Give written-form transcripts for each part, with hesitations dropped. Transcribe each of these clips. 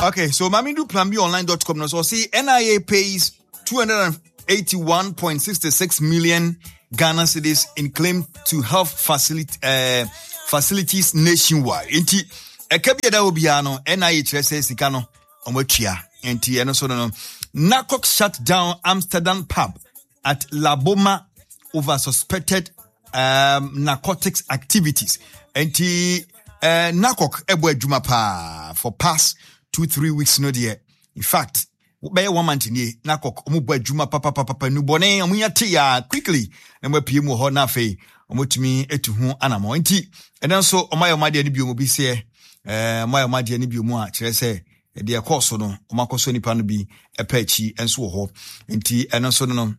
Okay, so maminduplanbonline.com now. So see, NIA pays 281.66 million Ghana cedis in claim to health facilities nationwide. Inti ekabia da obiano NIA trese sikano omwetria. Inti eno so no. NACOC shut down Amsterdam pub at La Boma over suspected narcotics activities. Inti NACOC ebwe juma pa for past 2-3 weeks no dear. In fact, be 1 month ni NACOC omubwa juma papa nubone omunyate ya quickly na mapie mu ho na afei omotumi etuhu anamo nti eden so omayo made ni biomu bi se omayo made ni biomu a kire se de ekoso no omakoso nipa no bi epachi enso ho nti eden so no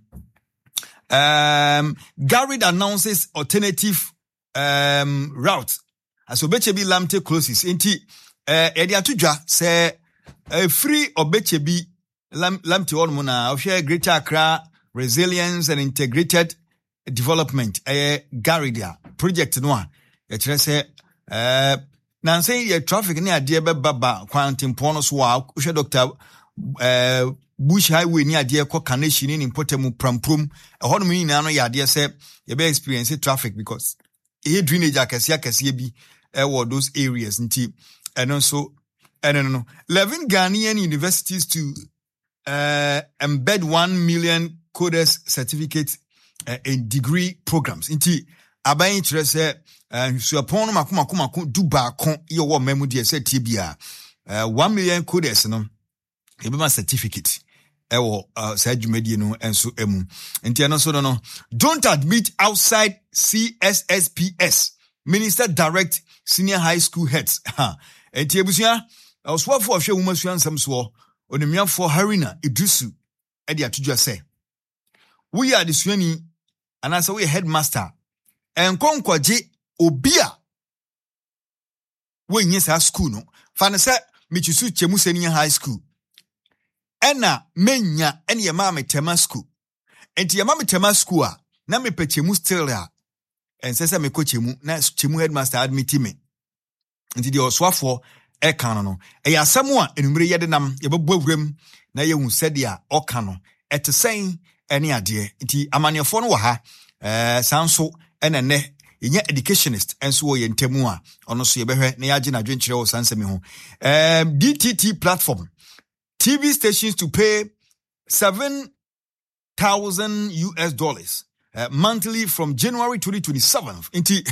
Garrid announces alternative route as Obechebi Lamte closes nti edi atudwa se free Obechebi Lamte on na ofia Greater Accra Resilience and Integrated Development Garridia project no a kire se na say ye traffic ni ade be baba kwantimpo no so a ohwe Dr. Bush Highway ni ade ko connection ni impotemu pramprom ho no mi na no ya ade se ye be experience traffic because e drainage akese bi those areas nti and also no 11 Ghanaian universities to embed 1 million coders certificates in degree programs nti aban kire se suapon no makoma duba kon ye wo memu de se tie bia 1 million coders no e be ma certificate ewo sa dwumadi no enso emu nti eno so no don't admit outside CSSPS minister direct senior high school heads enti ebusia oswafo ohwe wumasua nsam so onemiafo Harina Idrisu e de atudwa se we are the suani anasa we headmaster enkonkwaje obia we nyesa school no fa ne se michisu chemu senior high school ena menya ene ye ma metema school enti ye ma metema school a na mepe chemu still a ensese me ko chemu na chemu headmaster admit me enti de oswafo e kan no e ya asemu a enumere ye de nam ye bebo awuram na ye hu sede a oka no etesen ene ade enti amaniefo no wa ha sanso enene yenya educationist enso wo ye ntemu a ono so ye behwe na ya age na dwenkyere wo sansemi ho DTT platform TV stations to pay $7,000 monthly from January 2027 inti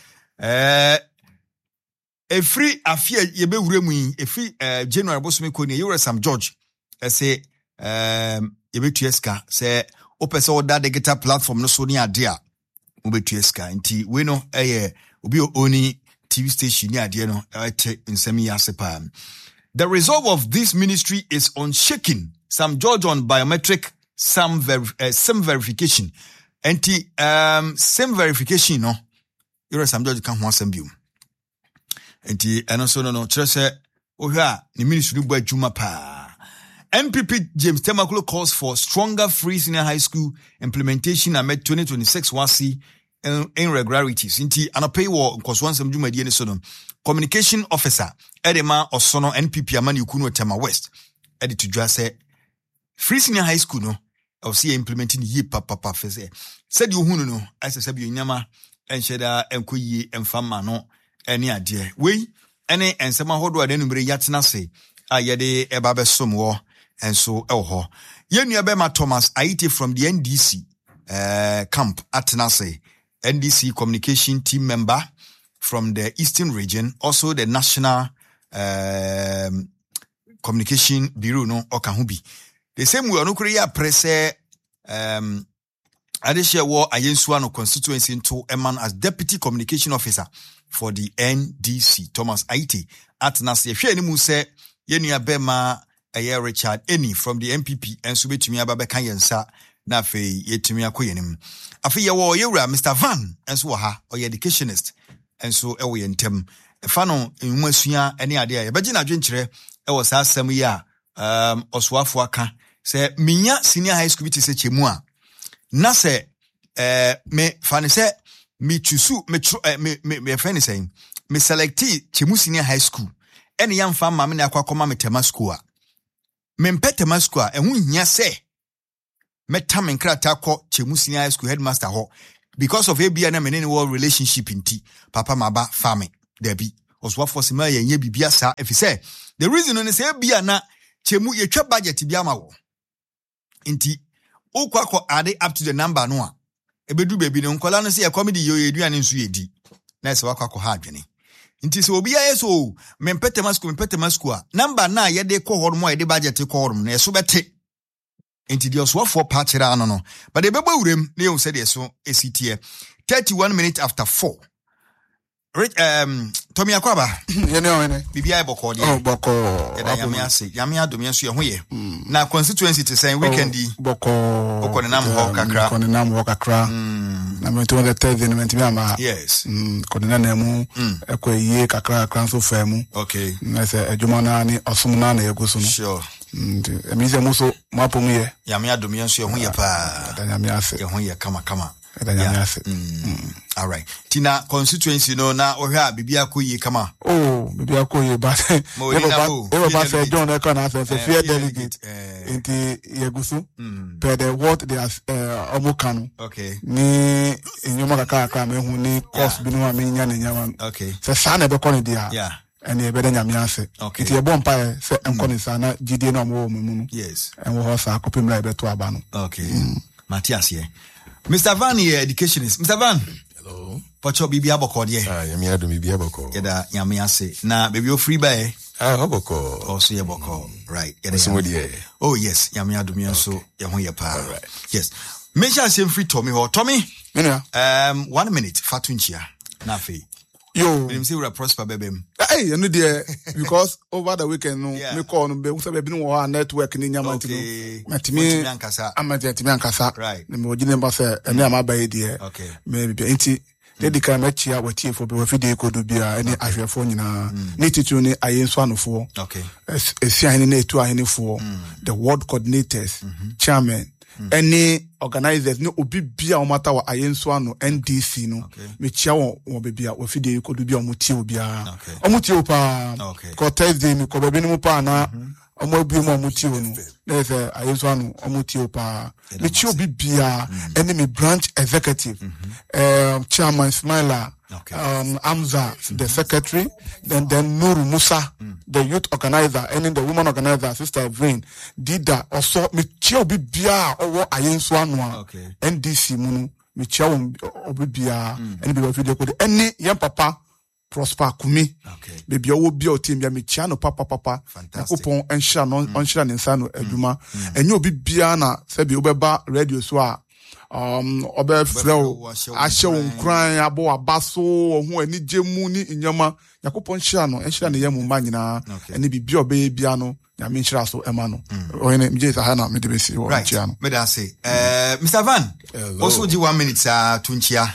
a free afia ye be wuremu a free January bosome ko ne yure Sam George say ye be tueska say opese oda digital platform no so ni ade a wo be tueska inti we no obi oni TV station ni ade no ete nsemi asepa. The resolve of this ministry is unshaken. Sam George on biometric SIM verification. Anti SIM verification no. Yure Sam George kan ho asem biom. Anti eno so no kire se ohwa ni ministry bu adwuma pa. MPP James Temakulo calls for stronger free senior high school implementation amid 2026 wasi irregularities. Inti anapay wo nkoswansam dwumadi ni so no. Communication officer Edema Osono NPP Amani Ukunu Tema West edi to dwa say free senior high school no of see implementing ye papa fese said you hunu no ase sabi nyama enhyeda enkoyie emfama no ene ade we ene ensema hodo ade numere yatena se ayede eba besom wo enso ho yenua be ma Thomas Aite from the NDC camp atena se NDC communication team member from the Eastern region, also the National Communication Bureau no Okahubi. The same way onukuriya presse Adeshe wo Ayensuano constituency into a man as Deputy Communication Officer for the NDC. Thomas Aite at Nasi Yefye ni mu se yenua bema Richard Eni from the MPP and so betumi aba beka yensa na afei yetumi akoyenim. Afei yewo yewura Mr. Van enso wo ha or educationist. And so ewe yentem fano enwasua ene ade a beji na dwenkyere ewo sa asem yi a oswafo aka se minya senior high school biti se chemu a na se me fane se me chusu me me fane se me selecti chemu senior high school ene yam fa ma me na akwa me Temasco a me mpe Temasco a ehu hia se meta me nkrata kɔ Chemu Senior High School headmaster ho because of ABA na me ne world relationship nti papa maba farming debi oswa for sima ye bibia sa efise the reason no say ABA na Chemu yetwa budget bia ma wo nti ukwa ade up to the number no a ebedu baby no nkola no say e comedy yo eduane nso yedi na se wakwa ha adwene nti se obi aye so me mpete Temasco a number na ye de kɔ hɔ mo ye de budget kɔ hɔ na so bete nti the oswafo patchera ano no but the beba urem na you said so ACT 31 minutes after 4 Tommy Akwaba ye ne o ne bibia boko de boko ya yame ase yame adom so ye ho ye na constituency to say weekend boko ne nam ho kakra na me to the third element bi ama yes ko ne na mu ekwa yie kakra so fa mu okay na say adwuma na ni osom na yego so no sure emize mu so mapom ye yame adom so ye ho ye pa da yame ase ye ho ye kama all right tina constituency no na ohwa bibia koyi kama bibia koyi ba ba say John e kan say fear delegate inti yegusu per the what they are omukanu okay ni enyoma kaka me hu ni course bi no me nya ne nyama okay say sa na be kon dia yeah and e be da nyame ase iti e bon pa say enkoni sa na gidie na mo mu no yes en wo ho sa kopim la e be to aba no okay Matthias here Mr. Van here, educationist. Mr. Van. Hello. Pocho bibi aboko die. Yami ado bibi aboko. Yeda yami ase. Na baby o free by. Aboko. Also ye boko. Right. Yeda. Oh yes, yami ado mi so ye ho ye pa. Right. Yes. Measure same free Tommy ho. Tommy. Yeah. 1 minute fatunchia. Na fe. Yo. We say we prosper bebem. Hey, you know there because over the weekend no me call no be we say be no wa network ni nyama ntino. Matimi ankasa. Amatimi ankasa. Right. Me ogi number say ene ama baye there. Okay. Me be nti dey kan na chia watie for be we fide ko do bia ene ahwefo nyina. Ni titu ni ayenso anofo. Okay. Esian ni etu ahenefo. The ward coordinators, chairman any organizers no obi bia o mata wa ayenso ano NDC no me chia wo bebia wo fide ko do bia o mutie obia o mutie opa ko Thursday mi ko bebe ni mu pa na o mo bi mo mutie no na say ayenso ano o mutie opa me chia obi bia any me branch executive chairman Smiler Amza, the secretary, then Nuru Musa, the youth organizer, and then the woman organizer, Sister Vrain, Dida, also, Michio Bibia, or Ayenswanwa, NDC Munu, Michio Bibia, and be video code, any young papa, Prosper Kumi, baby, I will be your team, Yamichano, Papa, Upon and Shan on Shan and Sano, Eduma, and you'll be Biana, Sebi Ubeba, Radio Swa. Obe flow ashe nkran abo abaso ohun ani jemu ni inyama yakopon hia no enhira ne yamu ma nyina ene bibia obe bia no ya me nhira so ema no oyene mje sa ha na me de besi wo nchia no me da say Mr. Van also give 1 minute to nchia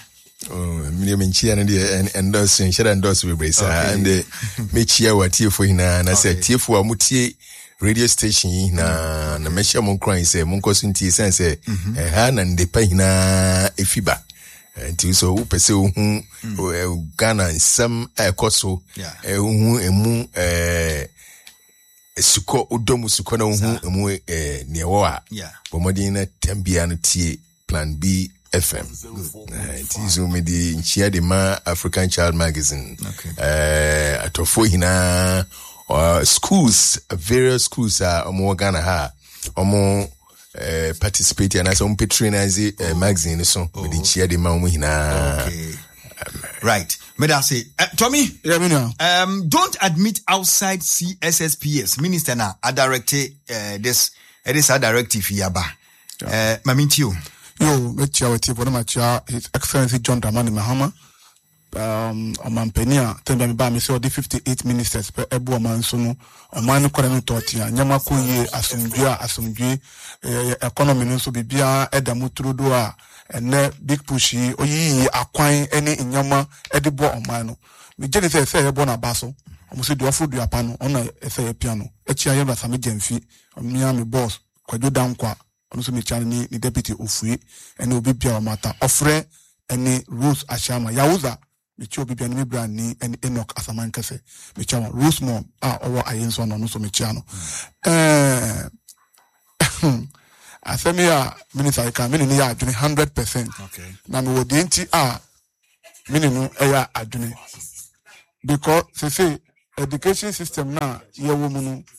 me nchia na de endorse nhira endorse we brace and me chia watiefo hina na say tiefo amutie radio station na mehia mon kran say mon kosunti sense ha na ndepa hina efiba nti so upese ohu Ghana nsam ekoso ohu emu suko odomu suko na ohu emu ne wo a bomodin na tambia no tie Plan B FM. Nti so me di nchia de ma African Child Magazine atofo hina schools, various schools are Ghana ha participate and as patronize magazine so with the chair the man hina. Right. May I say Tommy? Yeah, me know. Don't admit outside CSSPS. Minister na a directed this a directive yaba. Mamintio. Yo, me chia wati for my chia His Excellency John Dramani Mahama. Omampenia tembe me ba me say 58 ministers per ebu omanso no oman ko no totia nyama ko ye asomdwe economy no so bibia edamuturu do a ene big push oyi akwan ene nyama edebo oman no me je say ebo na baso omo se do afodu apa no ona say piano echi aye na same gemfi omia me boss Kwadwo Dankwa ono so me chan ni deputy ofue ene obi bia o mata ofre ene Rose Ashama Yawuza mechi obi bian me brand ni and Enoch Asaman kase mechi won Rosemont owo ayenso no so mechi ano asemi a minister ka me ni ya adwene 100%. Okay. Na me wo de nti me ni no eya adwene because say education system na ye wo mu no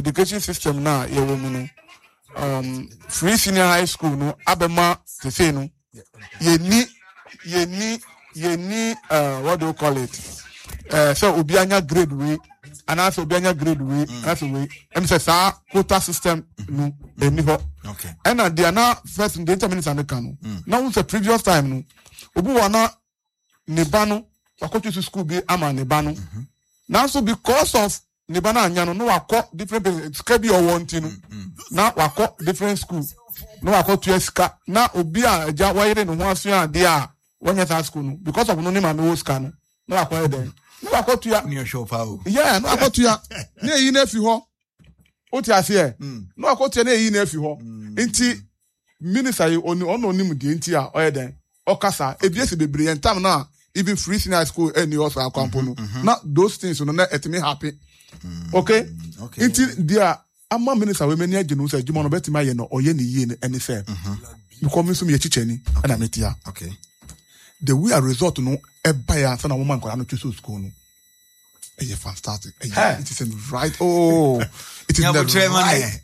free senior high school no abema say no ye ni what do you call it so obi anya grade we and also obi anya grade we that's the way em say sa quota system no eni ho. Okay. And they are now first in the interminutes and the cano now the previous time no obi wana nebano wakotu to school be ama nebano now so because of nebana anya no wako different skabi or one thing now wako different school no wako to eska na obi a ja wayere no ho aso a dia wanya sa school no because of no name and no ska no wako there no wako to ya New show power. yeah no wako to ya na yi na fi ho o ti ase no wako to na yi na fi ho nti minister yi ono nim de nti a oyeden okasa ebiese bebre entam na even free senior school any also akwampo no na those things no na etimi happy okay nti dia ama minister we mani agye no say juma no betima ye no oye ne yie ne any say because me so me chicheni na metia Okay. the way a result no eba ya so na woman kwara no choose school no fantastic. It is in the right. Oh, it is in the right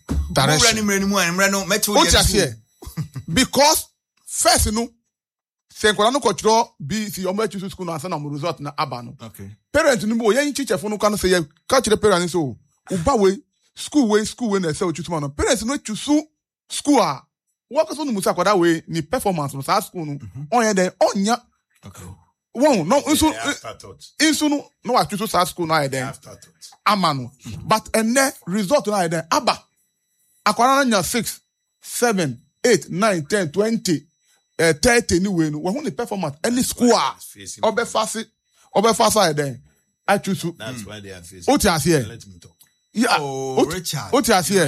direction. Because first, you know, say kwala no control be si o ma choose school no answer na result na aba no. Okay. Parents no bo yen teacher fo no kan say catch the parents so uba we school na say o choose man no. Parents no choose school a work so no musa kwada we ni performance no sa school no on then onya. Okay. One no insu no wa choose sa school no then amano but and then result no then aba akwara na 6 7 8 9 10 20 30 anyway no when the performance any school obefase then I choose. That's why they are facing. What you here? Let me talk. Yeah. Richard. What you here?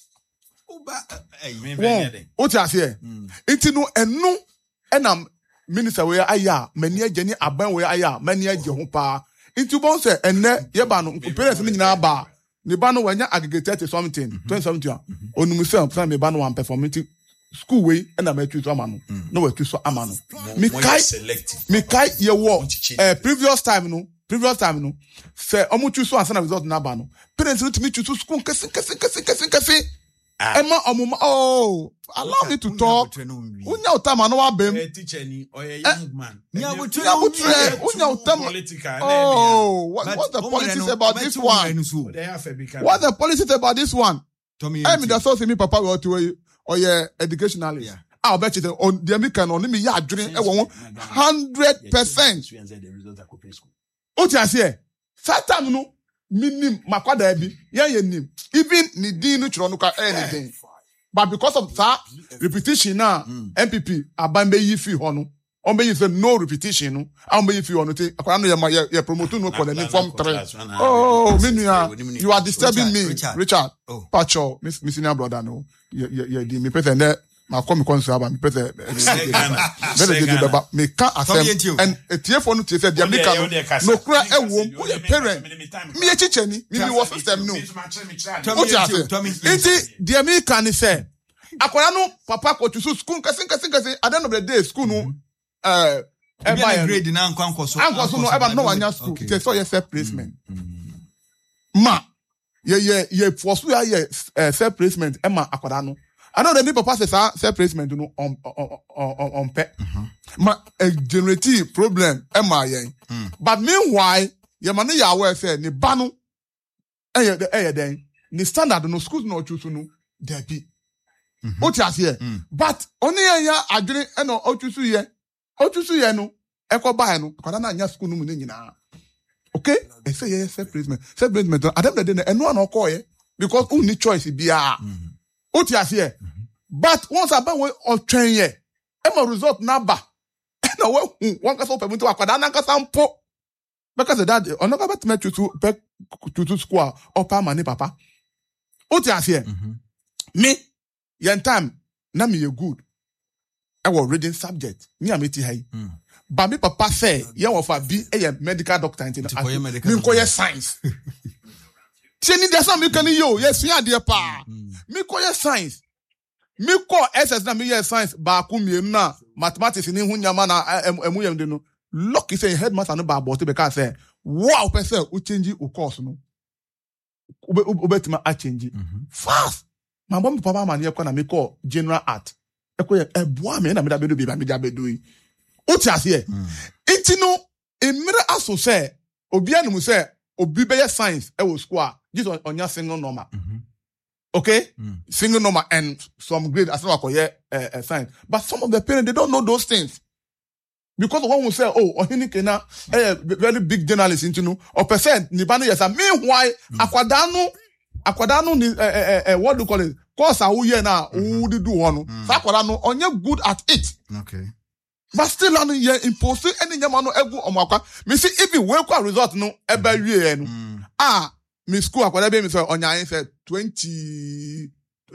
What you here? It's no and no and minister we aya many ageni aban we aya many age ho pa. Into bon say enne ye ba no parents ni nyina ba. Ne ba no wanya aggregated something 2017 onum say me ba no one performing school way and I'm choose amano no we choose amano me kai ye wo previous time no say omo choose answer na result na ba no parents need to me choose school kesi Emma omo oh allow me to talk unya utama no abem teacher ni or a young man unya utama oh what's the politics about this one what's the politics about this one I mean that's also me papa go to or your educationalist. I'll bet you on the American on me ya dream 100%. What you say? Satan no minim makwada bi ye nim even ni din no chiro no ka anything. But because of that repetition na MPP abambe yi fi ho no. On be say no repetition no. Am be yi fi ho no te akwara no ye promote no for the form 3. Oh, you are disturbing me, Richard. Pacho, Miss senior brother no. You me pese na ma come konso aba me pese me can asem and etiefo no tie say dia me can no kura ewom wo ye parent me chicheni me wo system no what you say enti dia me can say akwara no papa ko to school kase at the end of the day school no eba grade na ankoso no eba no wanya school it so ye self placement ma ye force we ye self placement ema akwara no I know the people pass self placement no on pet ma generative problem ema ye but meanwhile ye man ya aware say ni ba no den ni standard no schools no choose no there be what you here but only ya adwene e no ochusu ye no ekoba no akwara na anya school no mu nyina okay I say yes self placement at the end of the day eno an okoye because who need choice bia what you here but once about we of train ye e ma result na ba na we one case open to akwara na kasa mpo because that ono ga bet me to school or pa mani papa what you here me yen time na me ye good I was reading subject me am eti hai But me papa say, yeah, of a be a medical doctor in the science. Tieni there's some me can yo, yes, yeah, dear pa. Me call science. Me call SS na me science ba ku me na mathematics ni hu nyama na emu yem de no. Look, he say headmaster no ba about because say wow person u change u course no. Ubetima a change. Fast. My mom papa man here na me call general art. Eko e boa me na me da be do bi me da be do yi. Uti ase. Enti no e mere aso say obi anum say obi be science e wo school this on single normal. Okay? Single normal and some grade as well science. But some of the parents, they don't know those things. Because one will say, oh, ohini kena very big journalist, you know, or percent nibani yes. Meanwhile, akwadano ni what do you call it? Course a uye na who do one. So akwadano onye good at it. Okay. But still on ye impose any nyamano egu omwaka. Me see if you work result no ebe wie no. Me school akwada be me say onya say 22.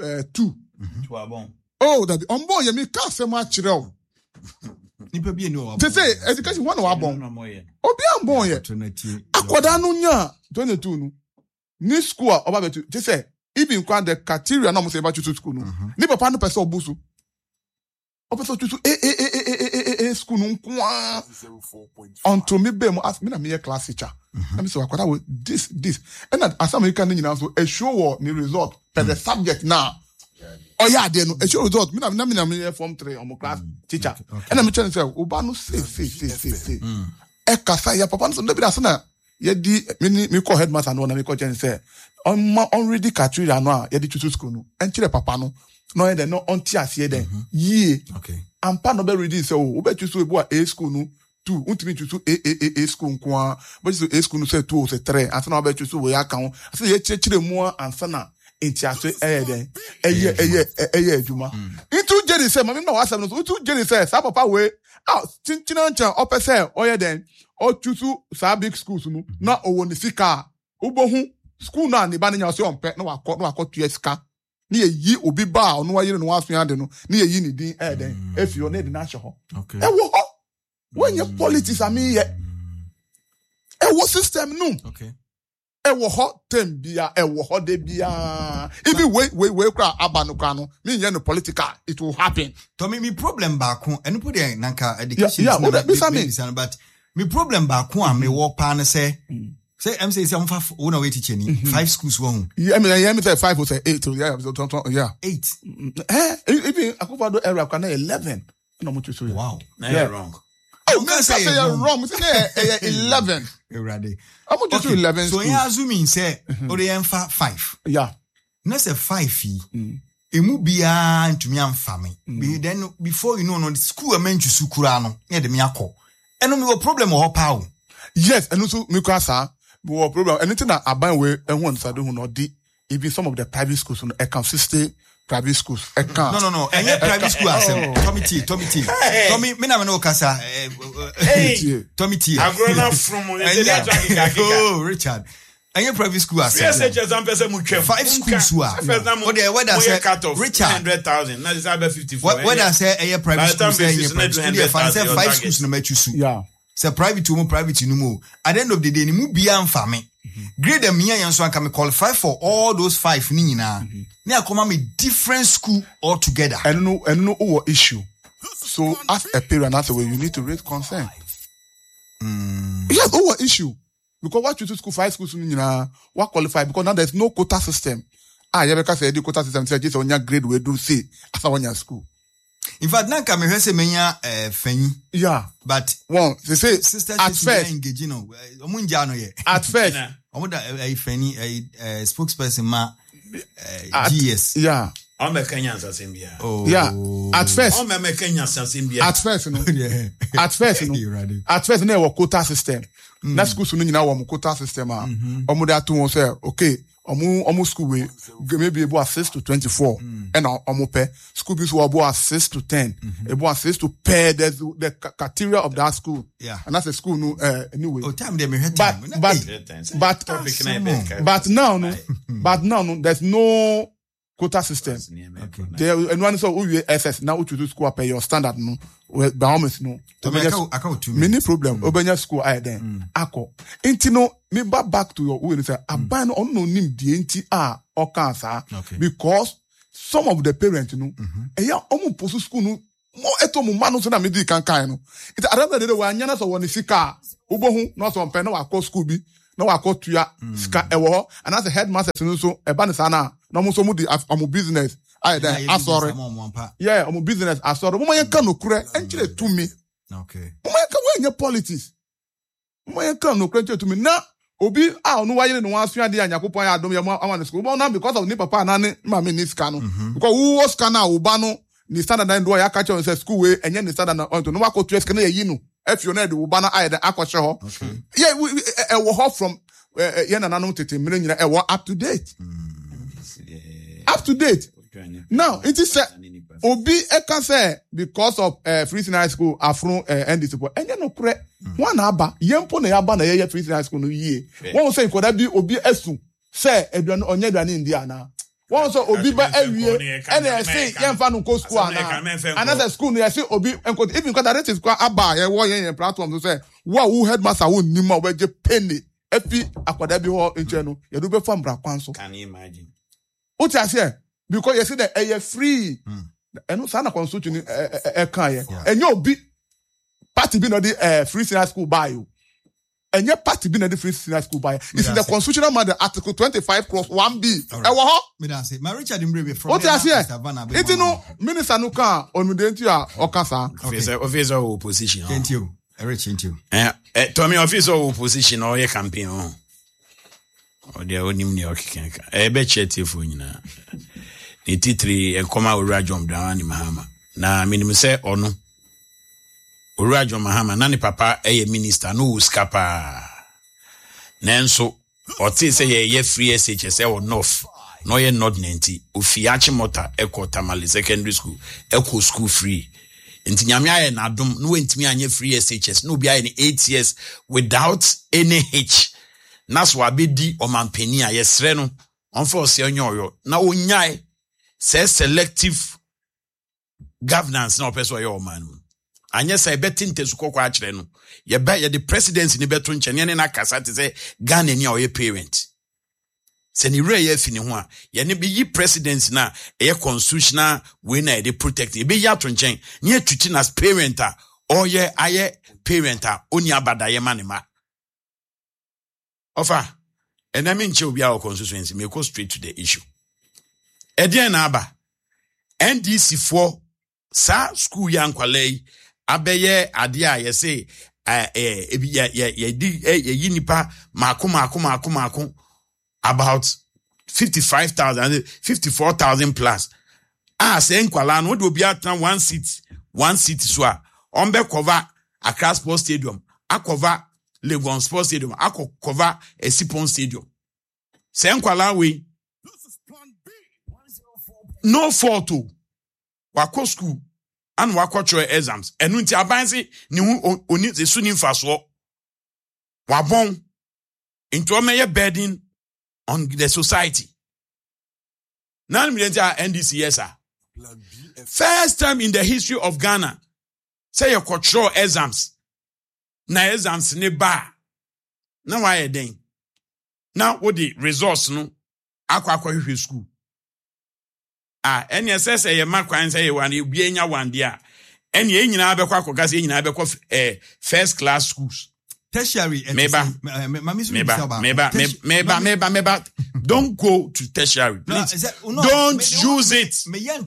Oh, that on boy me ka se ma kire o. Nipa bi eni o. They say education one wa bon. Obi am bon ye. Akwada no nya 22 no. Ni school oba betu. They say even kwa the criteria na mo say ba chutu school no. Ni papa no person obusu. Opeso chutu school no kwa. Until me be mo ask me na me class teacher. I'm so akwada with this and as American ni na so a show ni result per the subject now. Oh yeah, there no a show result. Me na form 3 on my class teacher. And I'm trying to say oba no say. E kasa ya papa no so be na ye di me call headmaster no na me call chen say on ready criteria no ye di tutu school no. Enchire papa no no ye no on ti ase den. Ye. Okay. Ampa no be ready say o be choose we a school no. 2 untimi chusu a school kwa but so a school no say 2 or say 3 asa na ba chusu we aka ho asa ye chire mu ansa na entiaso den eye adwuma itu jeri say mama na wasa no so itu jeri say sa papa we tintina ncha opese oye den o chusu sa big schools no na owo ni sika ubohu school na ni ba na nya so ompe na wakọ tu sika ni yi obi ba onu wa yire no waso ade no ni yi ni din den efio na de na hye ho okay when your politics I mean what system no okay hot term bia hot de bia even we cry abanu no me no political it will happen to me problem back and put there nanka education but me problem back am me work pan say I'm say I'm one way teacher ni 5 schools one I mean say 5 or say 8 yeah 8 even akufado area kana 11 no much so wow yeah wrong. Oh, man, say you're wrong. Say 11. I'm going to do 11. So you assuming say, or 5. Yeah. Na say 5 emu bia ntumi amfame. Then before you know no school amentu sukura no, e de me akọ. Eno me problem o pa o. Yes, and also me kwasa, we problem. Anything that aban we ehun nsado hu no di even some of the private schools no consistent private schools. No. Any private school asem. Tommy T. Tommy, me na no kasa. Tommy T. I grown up from Oh, Richard. Any private school asem. Yes, example say mu 5 schools wa. What the weather say Richard 100,000. Now is about 54. What I say any private school say any private school. Say 5 schools no mechusu. Yeah. Say private no mo. At the end of the day ni mu bia amfame. Grade them here and so I can qualify for all those 5 ni na. Ni akoma me different school altogether. And no issue. So as a parent, that's the way you need to raise concern. Yes, over issue. Because what you do school 5 schools ni na what qualify because now there's no quota system. You because say the quota system say just on your grade we do say as on your school. In fact, now come here say menya fanyi. Yeah. But one they say sisters at first engage no. Omunja no ye. At first omoda fanyi spokesperson ma GS. Yeah. I'm a Kenyan Sasimbia. Oh. Yeah. At first. I'm a Kenyan Sasimbia. At first, no. At first, no quota system. Na school so nyina wo quota system a. Omo da to say okay. Omo school we maybe about 6 to 24 and omo pay school be so about 6 to 10 about 6 to pay the criteria of that school. Yeah. And that's a school no anyway. Oh time they me head but now no there's no quota system. Okay. There anyone so who SS now choose school pay your standard no. By almost no. Many problem. Obenya school I then. Ako. Inti no me back to your way say aban on no nim the inti or cancer because some of the parents no eya omo post school no mo eto mo manu so na me di kan no. It around the day we anyana so won sika ubohu no so mpe no akọ school bi no akọ tuya sika ewo and as a headmaster no so eba ne sana no mo so mo di am business I then sorry yeah am business sorry mo yan kan no kure enchire to me okay mo yan kan we nye politics mo yan kan no kure enchire to me na obi no wayere no wan sua de anyakopon ya adom ya mo awan school but now because of ni papa na ne ma me ni sika no because who was scanner oba no ni standard na ndo ya catch on say school we enye ni standard na on to no wakotu sika na yi no if you know the oba na ayede akọhye ho yeah we ho from ye na nanom tete mire nyina up to date up to date now it is obi eka say because of free high school afro NDC enye no kure one aba yempo na yaba na ye free high school no yie won say koda bi obi esu say eduano onye eduane ndia na won say obi ba awie ene say yemfa no ko school ana another school no say obi enko even because that is school aba ye wo ye platform so say wo headmaster wo nima we je penny efi akwada bi ho enche no ye do be fam bra kwan so can you imagine what you say because you see that you free eno sana constitution kan ye enye obi party bi no the free high school buy you enye party bi no the free high school buy it's in the constitutional matter article 25 clause 1b e wo ho me dan say my Richard Mbrebe from what you say it no minister no kan onudenti a okasa officer opposition thank you thank you Tommy officer opposition or your campaign or the onim ni okika be chete fo nyina ni titri enkoma Urajom Dawani Mahama na minim say ono Urajom Mahama na ni papa minister no uskapa nanso oti say ye free SHS or north no ye not 90 ofiachi mota eko Tamale secondary school eko school free nti nyame aye na adom no wentimi anye free SHS no bi aye ni 8 years without any hitch naso abedi omampani a yesre no onfa ose onyoyo na onyae say selective governance na opeso ye oman anye say betinte su kokwa akire no ye the presidency ni beto nchene ne na kasa te say Ghana ni oye parent se ni re ye fini ho a ye ne be yi president na e constitutional we na e dey protect e be ya to nchen ne atuti na parent a oye aye parent a oni abada ye manema ofa enami nche obi a constituency me go straight to the issue edien na aba NDC for sa school ya nkwalei abeye ade a ye say ye nipa mako about 55,000 54,000 plus say nkwala no do obi atan one seat so a on be cover Accra Sports Stadium akover Lagos Sports Stadium akover Esipon Stadium say nkwala we no photo wako school and wako tro exams enu nti abanse ni hu oni se suni mfaso wabon into omeye burden on the society now me NDC yes sir first time in the history of Ghana say your control exams na exams ne ba na why den now what the results no akwa hwe school any say ye makwan say ye wan e bia nya wan dia any e nyina abekwa akoga say nyina abekwa first class schools tertiary meba don't go to tertiary please. Don't use it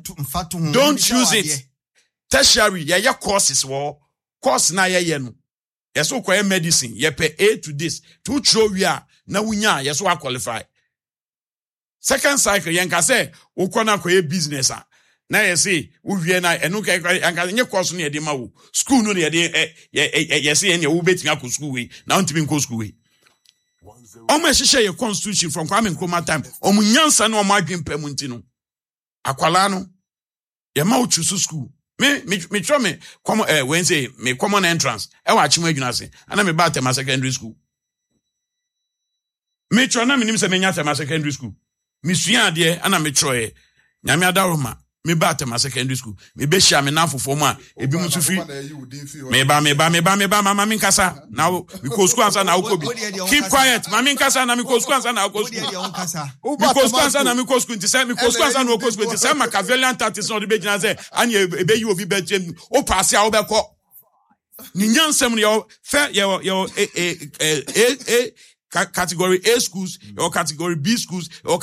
tertiary ye courses wo course na ye no yeso kwa medicine ye pe A to this to throw we are na wunya yeso qualify. Second cycle yanka say ukona kwa business na ye say uwie na enu yanka nye course no ye de ma wo school no ye de ye say ene wo betimi akọ school we na untimi nko school we omo ehihye ye constitution from Kwame Nkrumah time omo nyansa na omo adwempam ntino akwala no ye ma wo choose school me try me come Wednesday me common entrance e wa chimo adwuna se ana me ba Tema secondary school me try na me nim se me nya Tema secondary school misua de ana me troye nyame adaroma me ba tema secondary school me be share me na fofo mu a ebi mu sufi me ba mama me nkasa na we go school ansa na wo bi keep quiet mama nkasa na me go school ansa na wo school me go school ansa na me go school ntise me go school ansa na wo school ntise Machiavellian tactics on the be gina say ani ebe yi obi be gem o pass ya wo be ko ni nyansem yo fair yo category A schools or category B schools or